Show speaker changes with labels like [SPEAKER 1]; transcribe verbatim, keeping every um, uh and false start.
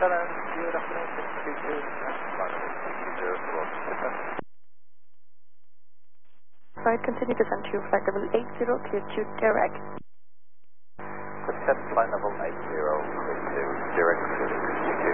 [SPEAKER 1] Hello, good afternoon, six two two, flight level six two zero to Rochester.
[SPEAKER 2] Flight continue to send to flight level eight zero, clear to direct.
[SPEAKER 1] Good set, flight level eight zero, clear to direct to six two two.